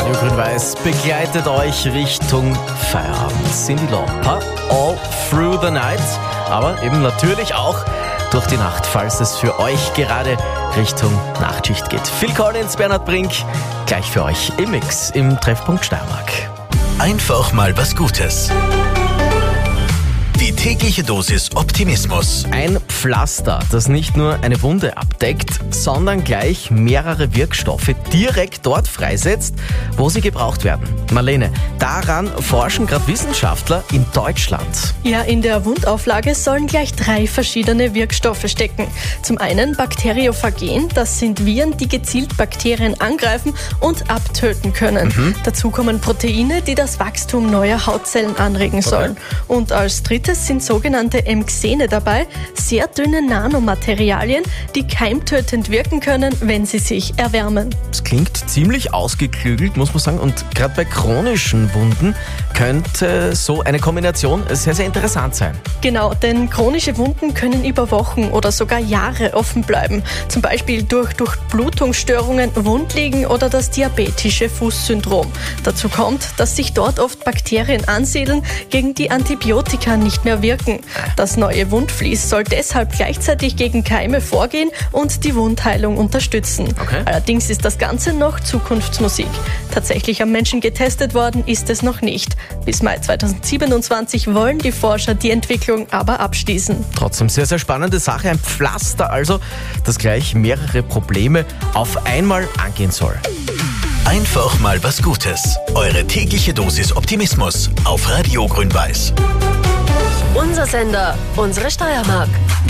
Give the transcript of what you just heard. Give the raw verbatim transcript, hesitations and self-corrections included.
Radio Grün-Weiß begleitet euch Richtung Feierabend. Cyndi Lauper, All Through the Night, aber eben natürlich auch durch die Nacht, falls es für euch gerade Richtung Nachtschicht geht. Phil Collins, Bernhard Brink, gleich für euch im Mix im Treffpunkt Steiermark. Einfach mal was Gutes. Die tägliche Dosis Optimismus. Ein Pflaster, das nicht nur eine Wunde abdeckt, sondern gleich mehrere Wirkstoffe direkt dort freisetzt, wo sie gebraucht werden. Marlene, daran forschen gerade Wissenschaftler in Deutschland. Ja, in der Wundauflage sollen gleich drei verschiedene Wirkstoffe stecken. Zum einen Bakteriophagen, das sind Viren, die gezielt Bakterien angreifen und abtöten können. Mhm. Dazu kommen Proteine, die das Wachstum neuer Hautzellen anregen sollen. Okay. Und als drittes sind sogenannte M-Xene dabei, sehr dünne Nanomaterialien, die keimtötend wirken können, wenn sie sich erwärmen. Das klingt ziemlich ausgeklügelt, muss man sagen. Und gerade bei chronischen Wunden könnte so eine Kombination sehr, sehr interessant sein. Genau, denn chronische Wunden können über Wochen oder sogar Jahre offen bleiben. Zum Beispiel durch Durchblutungsstörungen, Wundliegen oder das diabetische Fußsyndrom. Dazu kommt, dass sich dort oft Bakterien ansiedeln, gegen die Antibiotika nicht mehr wirken. Das neue Wundvlies soll deshalb gleichzeitig gegen Keime vorgehen und die Wundheilung unterstützen. Okay. Allerdings ist das Ganze noch Zukunftsmusik. Tatsächlich am Menschen getestet worden ist es noch nicht. Bis Mai zweitausendsiebenundzwanzig wollen die Forscher die Entwicklung aber abschließen. Trotzdem sehr, sehr spannende Sache. Ein Pflaster also, das gleich mehrere Probleme auf einmal angehen soll. Einfach mal was Gutes. Eure tägliche Dosis Optimismus auf Radio Grün-Weiß. Unser Sender, unsere Steiermark.